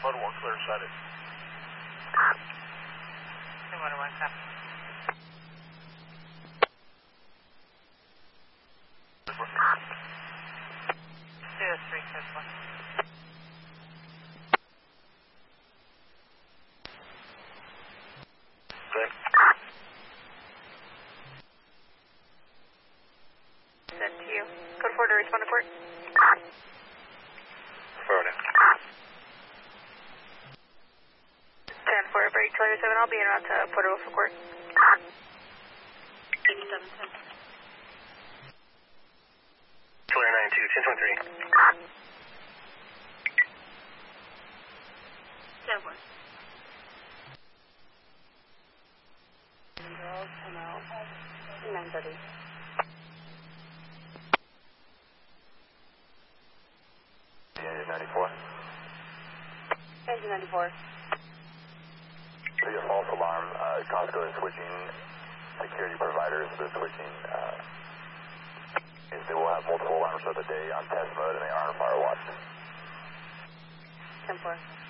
Mode 1 clear sighted. 211, copy. Zero 3, clear 1. Send to you. Code 4 to respond to port. Affirmative. 10-4, break clear 7, I'll be en route to Puerto Rico for court. 8710. Clear 92, 1023. 10-4. 930. Engine 94. Engine 94. See a false alarm. Costco is switching security providers. They're switching. They will have multiple alarms throughout the day on test mode, and they are on fire watch. 10-4.